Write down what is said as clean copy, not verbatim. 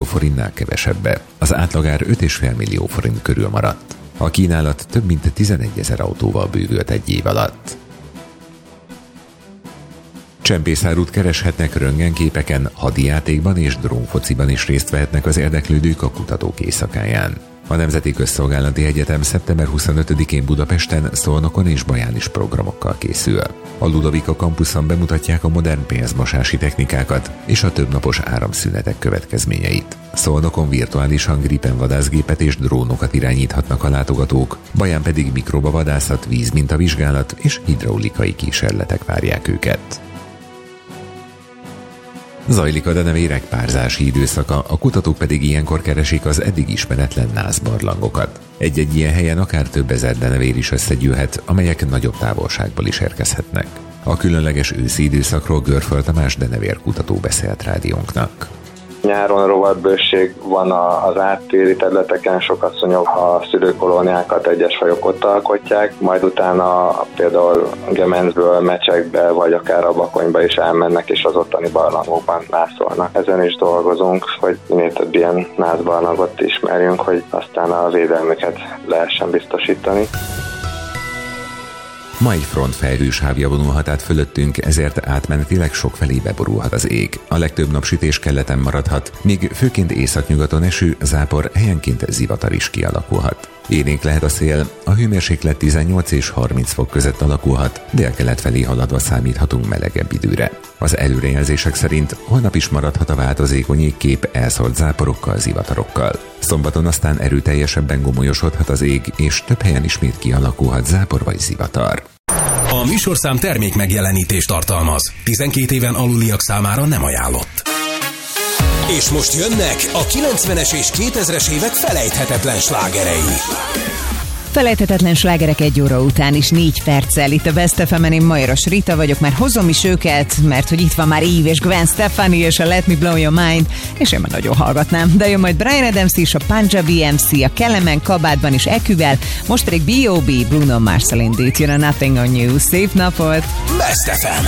forintnál kevesebbe. Az átlagár 5,5 millió forint körül maradt. A kínálat több mint 11 000 autóval bővült egy év alatt. Csempészárút kereshetnek röntgenképeken, hadijátékban és drónfociban is részt vehetnek az érdeklődők a kutatók éjszakáján. A Nemzeti Közszolgálati Egyetem szeptember 25-én Budapesten, Szolnokon és Baján is programokkal készül. A Ludovika kampuszon bemutatják a modern pénzmosási technikákat és a többnapos áramszünetek következményeit. Szolnokon virtuálisan Gripen vadászgépet és drónokat irányíthatnak a látogatók, Baján pedig mikrobavadászat, vízmintavizsgálat és hidraulikai kísérletek várják őket. Zajlik a denevérek párzási időszaka, a kutatók pedig ilyenkor keresik az eddig ismeretlen nászbarlangokat. Egy-egy ilyen helyen akár több ezer denevér is összegyűlhet, amelyek nagyobb távolságból is érkezhetnek. A különleges őszi időszakról Görföld Tamás denevérkutató beszélt rádiónknak. Nyáron rovatbőség van az áttéri területeken, sokasszonyok a szülőkolóniákat egyes fajok ott alkotják, majd utána például Gemencből, Mecsekbe, vagy akár a Bakonyba is elmennek, és az ottani barlangokban nászolnak. Ezen is dolgozunk, hogy minél több ilyen nászbarlangot ismerjünk, hogy aztán a védelmüket lehessen biztosítani. Ma egy frontfelhő sávja vonulhat át fölöttünk, ezért átmenetileg sokfelé beborulhat az ég. A legtöbb napsütés keleten maradhat, míg főként északnyugaton eső, zápor, helyenként zivatar is kialakulhat. Élénk lehet a szél, a hőmérséklet 18 és 30 fok között alakulhat, délkelet felé haladva számíthatunk melegebb időre. Az előrejelzések szerint holnap is maradhat a változékony égkép elszórt záporokkal, zivatarokkal. Szombaton aztán erőteljesebben gomolyosodhat az ég, és több helyen ismét kialakulhat zápor vagy zivatar. A műsorszám termék megjelenítést tartalmaz. 12 éven aluliak számára nem ajánlott. És most jönnek a 90-es és 2000-es évek felejthetetlen slágerei. Felejthetetlen slágerek 1 óra után is 4 perccel. Itt a Best FM-en, én Majoros Rita vagyok, már hozom is őket, mert hogy itt van már Eve és Gwen Stefani és a Let Me Blow Your Mind, és én már nagyon hallgatnám. De jön majd Bryan Adams is, a Punjabi MC, a Kelemen kabátban is Eküvel, most pedig B.O.B. Bruno Mars indít, jön a Nothing on You. Szép napot! Best FM.